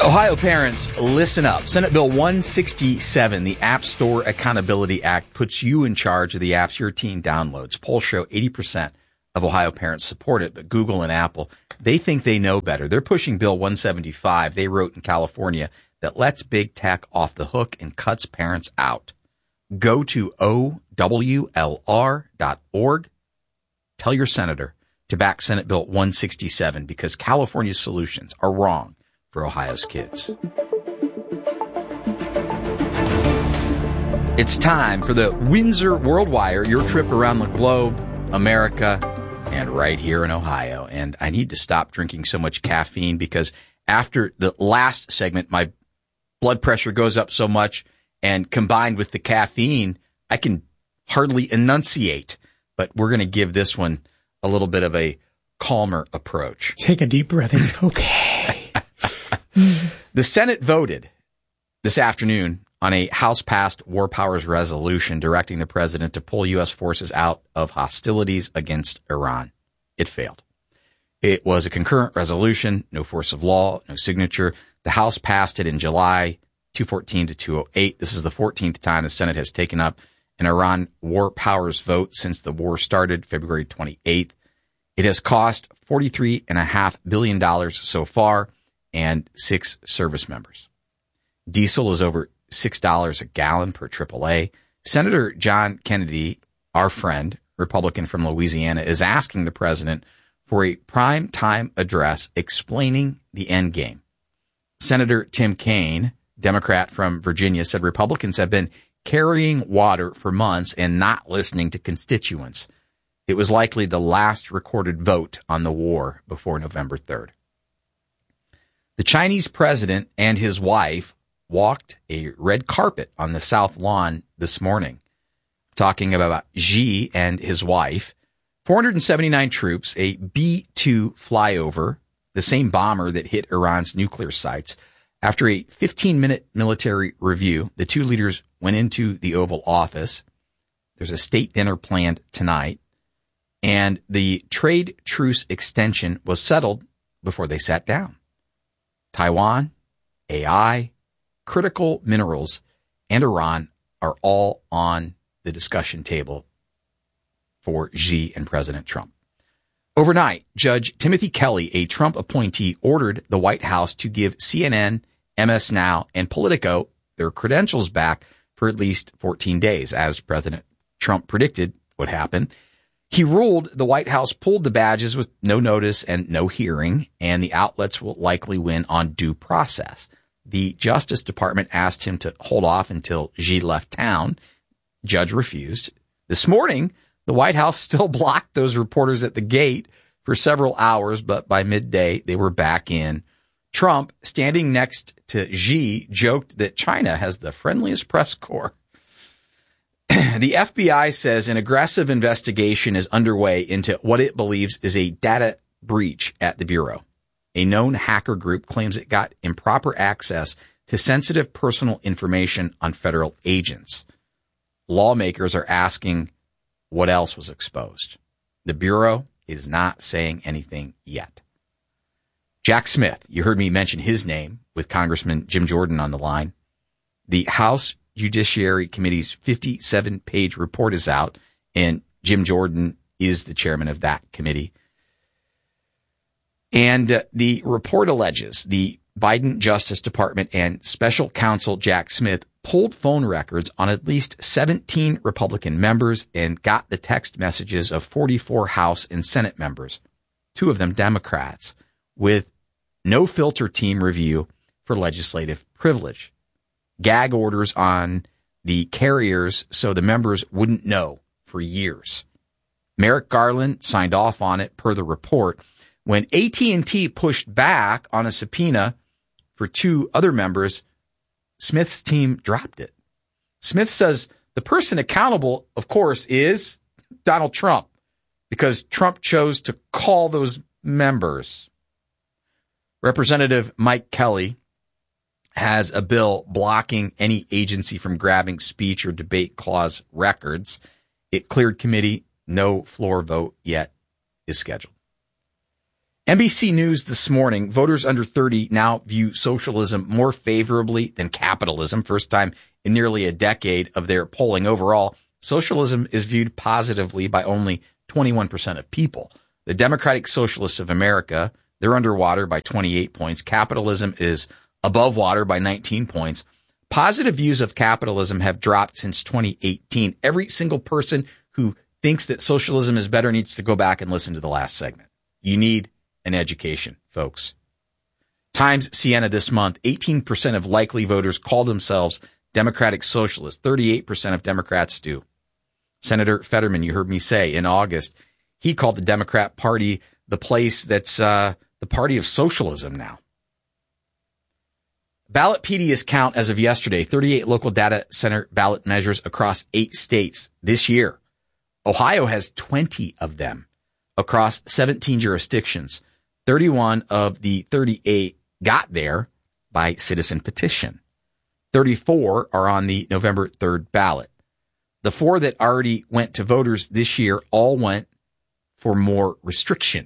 Ohio parents, listen up. Senate Bill 167, the App Store Accountability Act, puts you in charge of the apps your teen downloads. Polls show 80% of Ohio parents support it, but Google and Apple, they think they know better. They're pushing Bill 175, they wrote in California, that lets big tech off the hook and cuts parents out. Go to OWLR.org. Tell your senator to back Senate Bill 167 because California's solutions are wrong for Ohio's kids. It's time for the Windsor World Wire, your trip around the globe, America, and right here in Ohio. And I need to stop drinking so much caffeine because after the last segment, my blood pressure goes up so much, and combined with the caffeine, I can hardly enunciate. But we're going to give this one a little bit of a calmer approach. Take a deep breath. It's okay. The Senate voted this afternoon on a House-passed War Powers resolution directing the president to pull U.S. forces out of hostilities against Iran. It failed. It was a concurrent resolution, no force of law, no signature. The House passed it in July, 214 to 208. This is the 14th time the Senate has taken up an Iran War Powers vote since the war started February 28th. It has cost $43.5 billion so far and 6 service members. Diesel is over $6 a gallon per AAA. Senator John Kennedy, our friend, Republican from Louisiana, is asking the president for a prime time address explaining the end game. Senator Tim Kaine, Democrat from Virginia, said Republicans have been carrying water for months and not listening to constituents. It was likely the last recorded vote on the war before November 3rd. The Chinese president and his wife walked a red carpet on the South Lawn this morning. Talking about Xi and his wife, 479 troops, a B-2 flyover, the same bomber that hit Iran's nuclear sites. After a 15-minute military review, the two leaders went into the Oval Office. There's a state dinner planned tonight, and the trade truce extension was settled before they sat down. Taiwan, AI, critical minerals, and Iran are all on the discussion table for Xi and President Trump. Overnight, Judge Timothy Kelly, a Trump appointee, ordered the White House to give CNN, MS Now, and Politico their credentials back for at least 14 days, as President Trump predicted would happen. He ruled the White House pulled the badges with no notice and no hearing, and the outlets will likely win on due process. The Justice Department asked him to hold off until Xi left town. Judge refused. This morning, the White House still blocked those reporters at the gate for several hours, but by midday, they were back in. Trump, standing next to Xi, joked that China has the friendliest press corps. The FBI says an aggressive investigation is underway into what it believes is a data breach at the Bureau. A known hacker group claims it got improper access to sensitive personal information on federal agents. Lawmakers are asking what else was exposed. The Bureau is not saying anything yet. Jack Smith, you heard me mention his name with Congressman Jim Jordan on the line. The House Judiciary Committee's 57-page report is out, and Jim Jordan is the chairman of that committee. And the report alleges the Biden Justice Department and Special Counsel Jack Smith pulled phone records on at least 17 Republican members and got the text messages of 44 House and Senate members, 2 of them Democrats, with no filter team review for legislative privilege. Gag orders on the carriers so the members wouldn't know for years. Merrick Garland signed off on it per the report. When AT&T pushed back on a subpoena for 2 other members, Smith's team dropped it. Smith says the person accountable, of course, is Donald Trump, because Trump chose to call those members. Representative Mike Kelly has a bill blocking any agency from grabbing speech or debate clause records. It cleared committee. No floor vote yet is scheduled. NBC News this morning, voters under 30 now view socialism more favorably than capitalism. First time in nearly a decade of their polling overall. Socialism is viewed positively by only 21% of people. The Democratic Socialists of America, they're underwater by 28 points. Capitalism is above water by 19 points. Positive views of capitalism have dropped since 2018. Every single person who thinks that socialism is better needs to go back and listen to the last segment. You need an education, folks. Times Siena this month, 18% of likely voters call themselves Democratic Socialists. 38% of Democrats do. Senator Fetterman, you heard me say in August, he called the Democrat Party the place that's the party of socialism now. Ballotpedia's count as of yesterday, 38 local data center ballot measures across 8 states this year. Ohio has 20 of them across 17 jurisdictions. 31 of the 38 got there by citizen petition. 34 are on the November 3rd ballot. The 4 that already went to voters this year all went for more restriction.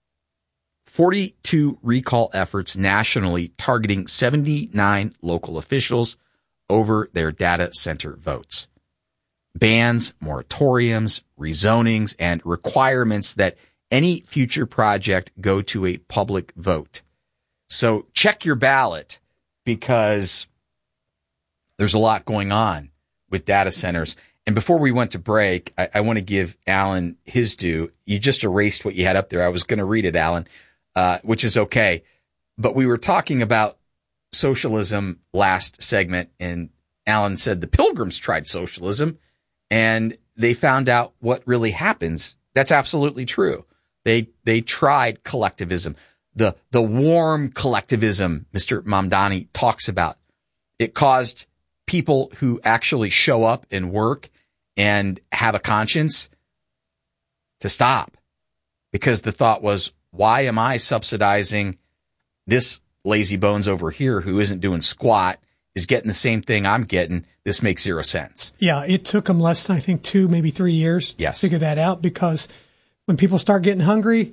42 recall efforts nationally targeting 79 local officials over their data center votes. Bans, moratoriums, rezonings, and requirements that any future project go to a public vote. So check your ballot because there's a lot going on with data centers. And before we went to break, I want to give Alan his due. You just erased what you had up there. I was going to read it, Alan, which is okay. But we were talking about socialism last segment, and Alan said the Pilgrims tried socialism, and they found out what really happens. That's absolutely true. They tried collectivism, the warm collectivism Mr. Mamdani talks about. It caused people who actually show up and work and have a conscience to stop, because the thought was, why am I subsidizing this lazy bones over here who isn't doing squat, is getting the same thing I'm getting? This makes zero sense. Yeah, it took them less than, I think, 2, maybe 3 years to figure that out, because when people start getting hungry,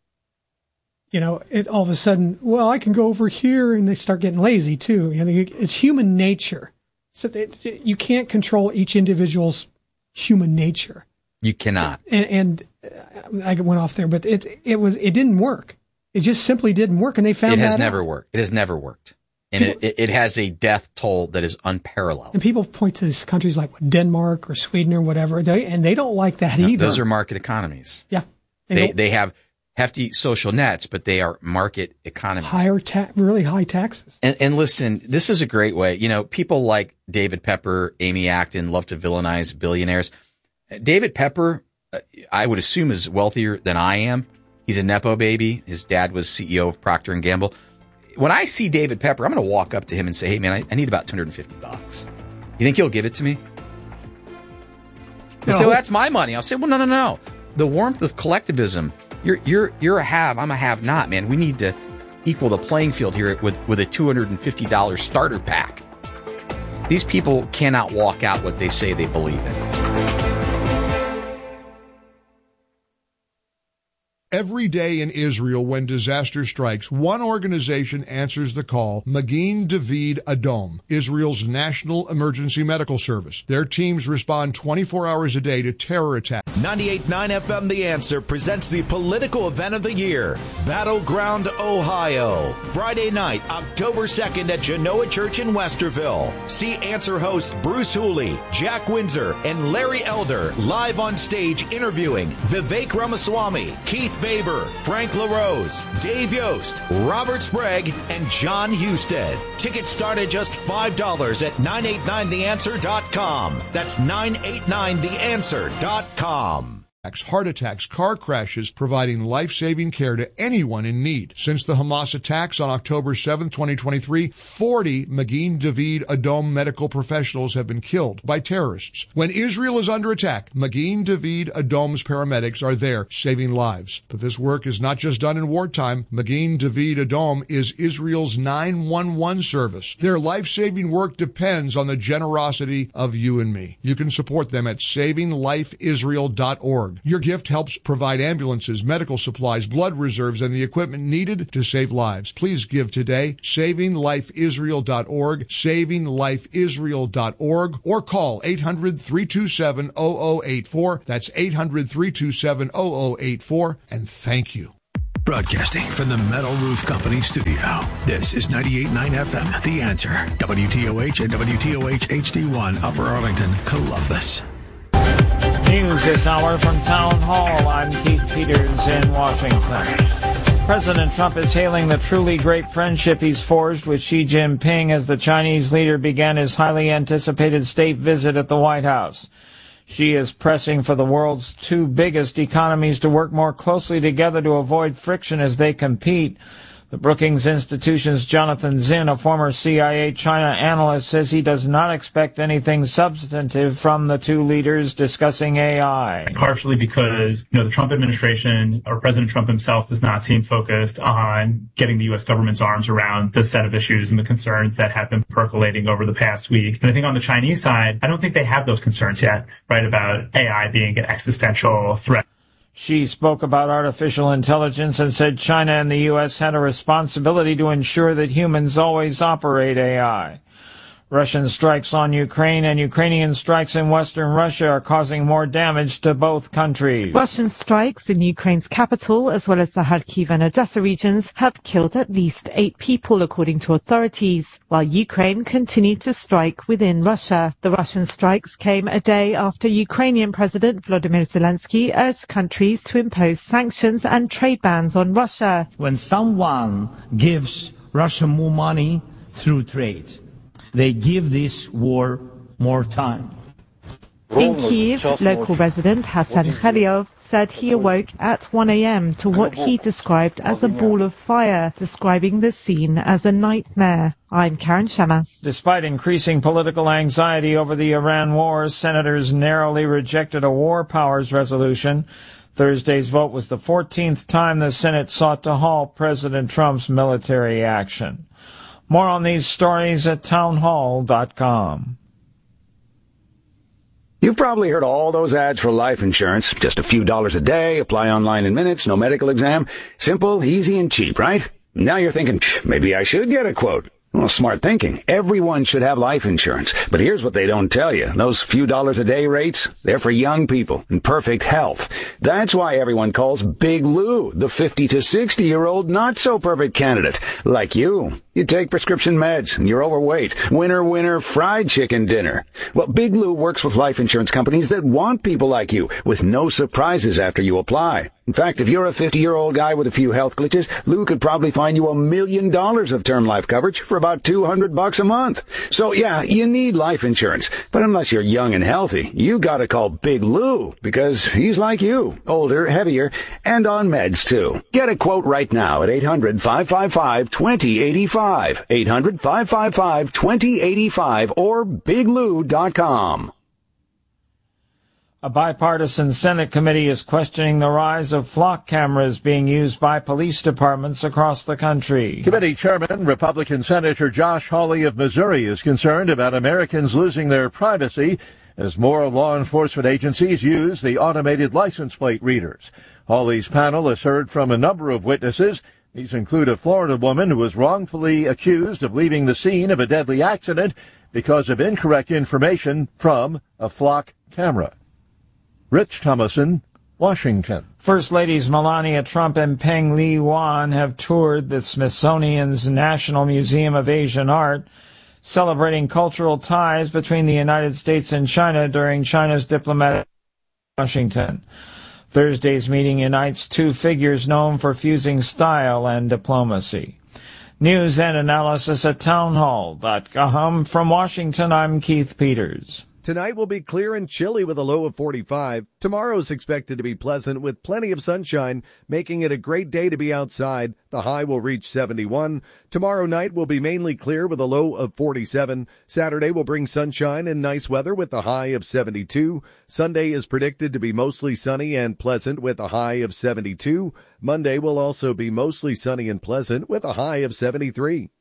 it all of a sudden, well, I can go over here, and they start getting lazy too. It's human nature. So you can't control each individual's human nature. You cannot. And I went off there, but it didn't work. It just simply didn't work, and they found it has that never out. worked. It has never worked, and it has a death toll that is unparalleled. And people point to these countries like Denmark or Sweden or whatever, and they don't like that either. Those are market economies. Yeah, they have hefty social nets, but they are market economies. Really high taxes. And listen, this is a great way. People like David Pepper, Amy Acton love to villainize billionaires. David Pepper, I would assume, is wealthier than I am. He's a Nepo baby. His dad was CEO of Procter & Gamble. When I see David Pepper, I'm going to walk up to him and say, hey, man, I need about $250. You think he'll give it to me? He'll say, well, that's my money. I'll say, well, no. The warmth of collectivism. You're a have, I'm a have not, man. We need to equal the playing field here with a $250 starter pack. These people cannot walk out what they say they believe in. Every day in Israel, when disaster strikes, one organization answers the call, Magen David Adom, Israel's national emergency medical service. Their teams respond 24 hours a day to terror attacks. 98.9 FM The Answer presents the political event of the year, Battleground, Ohio. Friday night, October 2nd at Genoa Church in Westerville. See Answer hosts Bruce Hooley, Jack Windsor, and Larry Elder live on stage interviewing Vivek Ramaswamy, Keith Faber, Frank LaRose, Dave Yost, Robert Sprague, and John Husted. Tickets start at just $5 at 989theanswer.com. That's 989theanswer.com. Heart attacks, car crashes, providing life-saving care to anyone in need. Since the Hamas attacks on October 7, 2023, 40 Magen David Adom medical professionals have been killed by terrorists. When Israel is under attack, Magen David Adom's paramedics are there saving lives. But this work is not just done in wartime. Magen David Adom is Israel's 911 service. Their life-saving work depends on the generosity of you and me. You can support them at savinglifeisrael.org. SaveLifeIsrael.org. Your gift helps provide ambulances, medical supplies, blood reserves, and the equipment needed to save lives. Please give today. SavingLifeIsrael.org, SavingLifeIsrael.org, or call 800-327-0084. That's 800-327-0084. And thank you. Broadcasting from the Metal Roof Company studio. This is 98.9 FM, The Answer. WTOH and WTOH HD1, Upper Arlington, Columbus. News this hour from Town Hall. I'm Keith Peters in Washington. President Trump is hailing the truly great friendship he's forged with Xi Jinping as the Chinese leader began his highly anticipated state visit at the White House. Xi is pressing for the world's two biggest economies to work more closely together to avoid friction as they compete. The Brookings Institution's Jonathan Zinn, a former CIA China analyst, says he does not expect anything substantive from the two leaders discussing AI. Partially because, the Trump administration or President Trump himself does not seem focused on getting the U.S. government's arms around the set of issues and the concerns that have been percolating over the past week. And I think on the Chinese side, I don't think they have those concerns yet, right, about AI being an existential threat. She spoke about artificial intelligence and said China and the U.S. had a responsibility to ensure that humans always operate AI. Russian strikes on Ukraine and Ukrainian strikes in western Russia are causing more damage to both countries. Russian strikes in Ukraine's capital, as well as the Kharkiv and Odessa regions, have killed at least 8 people, according to authorities, while Ukraine continued to strike within Russia. The Russian strikes came a day after Ukrainian President Volodymyr Zelensky urged countries to impose sanctions and trade bans on Russia. When someone gives Russia more money through trade, they give this war more time. In Kyiv, local resident Hassan Khaliov said he awoke at 1 a.m. to what he described as a ball of fire, describing the scene as a nightmare. I'm Karen Shamas. Despite increasing political anxiety over the Iran war, senators narrowly rejected a war powers resolution. Thursday's vote was the 14th time the Senate sought to halt President Trump's military action. More on these stories at townhall.com. You've probably heard all those ads for life insurance. Just a few dollars a day, apply online in minutes, no medical exam. Simple, easy, and cheap, right? Now you're thinking, maybe I should get a quote. Well, smart thinking. Everyone should have life insurance. But here's what they don't tell you. Those few dollars a day rates, they're for young people in perfect health. That's why everyone calls Big Lou the 50 to 60-year-old not-so-perfect candidate. Like you. You take prescription meds, and you're overweight. Winner, winner, fried chicken dinner. Well, Big Lou works with life insurance companies that want people like you, with no surprises after you apply. In fact, if you're a 50-year-old guy with a few health glitches, Lou could probably find you $1 million of term life coverage for about $200 a month. So yeah, you need life insurance. But unless you're young and healthy, you gotta call Big Lou, because he's like you, older, heavier, and on meds too. Get a quote right now at 800-555-2085. 800-555-2085 or biglou.com. A bipartisan Senate committee is questioning the rise of flock cameras being used by police departments across the country. Committee Chairman, Republican Senator Josh Hawley of Missouri, is concerned about Americans losing their privacy as more law enforcement agencies use the automated license plate readers. Hawley's panel has heard from a number of witnesses. These include a Florida woman who was wrongfully accused of leaving the scene of a deadly accident because of incorrect information from a flock camera. Rich Thomason, Washington. First Ladies Melania Trump and Peng Liyuan have toured the Smithsonian's National Museum of Asian Art, celebrating cultural ties between the United States and China during China's diplomatic Washington. Thursday's meeting unites two figures known for fusing style and diplomacy. News and analysis at townhall.com. From Washington, I'm Keith Peters. Tonight will be clear and chilly with a low of 45. Tomorrow is expected to be pleasant with plenty of sunshine, making it a great day to be outside. The high will reach 71. Tomorrow night will be mainly clear with a low of 47. Saturday will bring sunshine and nice weather with a high of 72. Sunday is predicted to be mostly sunny and pleasant with a high of 72. Monday will also be mostly sunny and pleasant with a high of 73.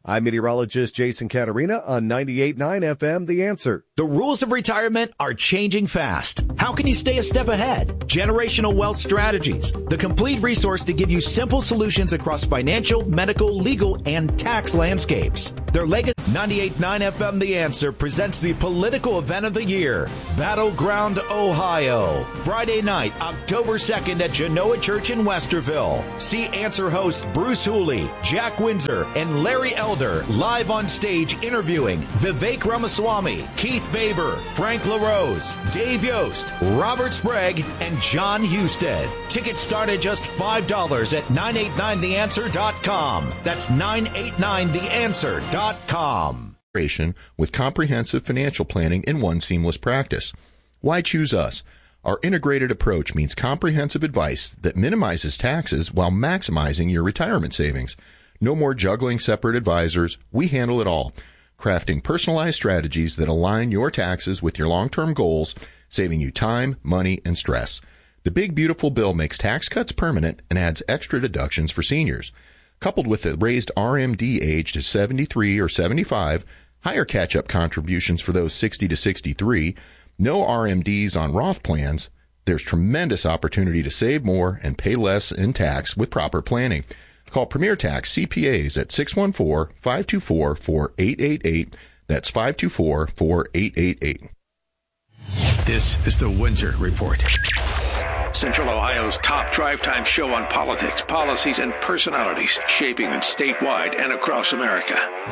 I'm meteorologist Jason Caterina on 98.9 FM, The Answer. The rules of retirement are changing fast. How can you stay a step ahead? Generational Wealth Strategies, the complete resource to give you simple solutions across financial, medical, legal, and tax landscapes. Their legacy. 98.9 FM The Answer presents the political event of the year, Battleground, Ohio. Friday night, October 2nd at Genoa Church in Westerville. See Answer hosts Bruce Hooley, Jack Windsor, and Larry Elder live on stage interviewing Vivek Ramaswamy, Keith Faber, Frank LaRose, Dave Yost, Robert Sprague, and John Husted. Tickets start at just $5 at 989theanswer.com. That's 989theanswer.com. With comprehensive financial planning in one seamless practice. Why choose us? Our integrated approach means comprehensive advice that minimizes taxes while maximizing your retirement savings. No more juggling separate advisors. We handle it all, crafting personalized strategies that align your taxes with your long-term goals, saving you time, money, and stress. The Big Beautiful Bill makes tax cuts permanent and adds extra deductions for seniors. Coupled with the raised RMD age to 73 or 75, higher catch-up contributions for those 60 to 63, no RMDs on Roth plans, there's tremendous opportunity to save more and pay less in tax with proper planning. Call Premier Tax CPAs at 614-524-4888. That's 524-4888. This is the Windsor Report. Central Ohio's top drive time show on politics, policies, and personalities shaping it statewide and across America.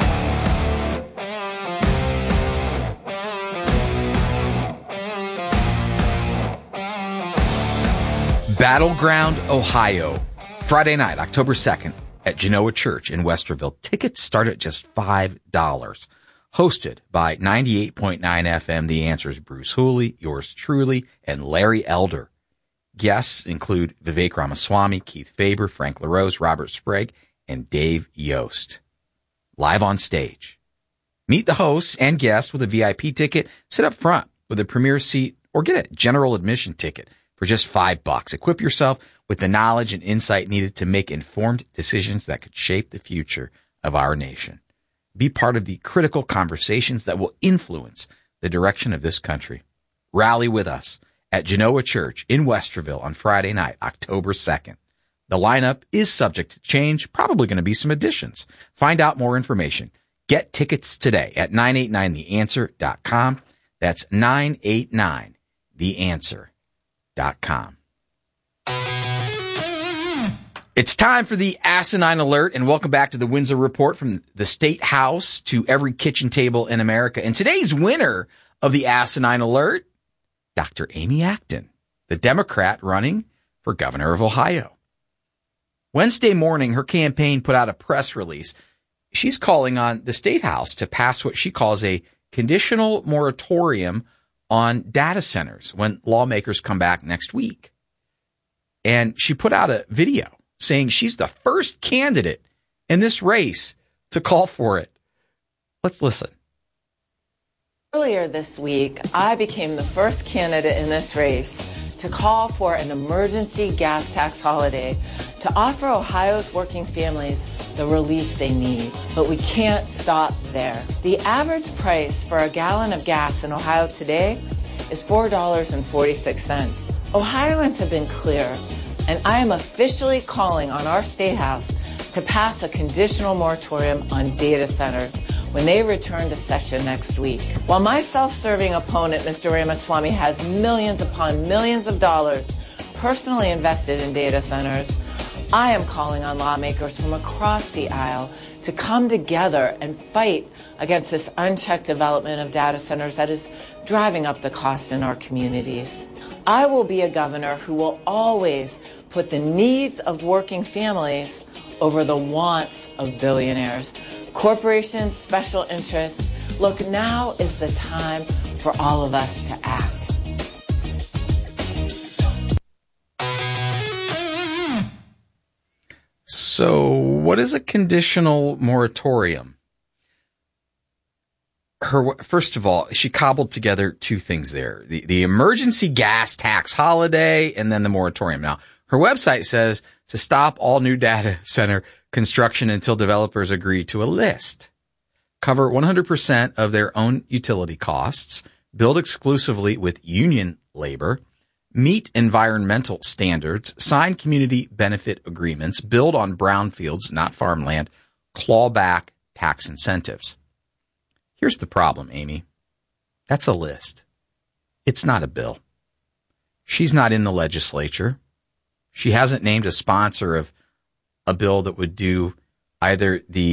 Battleground, Ohio. Friday night, October 2nd at Genoa Church in Westerville. Tickets start at just $5. Hosted by 98.9 FM The Answer's Bruce Hooley, yours truly, and Larry Elder. Guests include Vivek Ramaswamy, Keith Faber, Frank LaRose, Robert Sprague, and Dave Yost. Live on stage. Meet the hosts and guests with a VIP ticket. Sit up front with a premier seat or get a general admission ticket for just $5. Equip yourself with the knowledge and insight needed to make informed decisions that could shape the future of our nation. Be part of the critical conversations that will influence the direction of this country. Rally with us at Genoa Church in Westerville on Friday night, October 2nd. The lineup is subject to change, probably going to be some additions. Find out more information. Get tickets today at 989theanswer.com. That's 989theanswer.com. It's time for the Asinine Alert, and welcome back to the Windsor Report from the State House to every kitchen table in America. And today's winner of the Asinine Alert, Dr. Amy Acton, the Democrat running for governor of Ohio. Wednesday morning, her campaign put out a press release. She's calling on the State House to pass what she calls a conditional moratorium on data centers when lawmakers come back next week. And she put out a video saying she's the first candidate in this race to call for it. Let's listen. Earlier this week, I became the first candidate in this race to call for an emergency gas tax holiday to offer Ohio's working families the relief they need. But we can't stop there. The average price for a gallon of gas in Ohio today is $4.46. Ohioans have been clear, and I am officially calling on our State House to pass a conditional moratorium on data centers when they return to session next week. While my self-serving opponent, Mr. Ramaswamy, has millions upon millions of dollars personally invested in data centers, I am calling on lawmakers from across the aisle to come together and fight against this unchecked development of data centers that is driving up the cost in our communities. I will be a governor who will always put the needs of working families over the wants of billionaires. Corporations, special interests. Look, now is the time for all of us to act. So, what is a conditional moratorium? First of all, she cobbled together two things there. The emergency gas tax holiday and then the moratorium. Now, her website says to stop all new data center construction until developers agree to a list, cover 100% of their own utility costs, build exclusively with union labor, meet environmental standards, sign community benefit agreements, build on brownfields, not farmland, claw back tax incentives. Here's the problem, Amy. That's a list. It's not a bill. She's not in the legislature. She hasn't named a sponsor of a bill that would do either the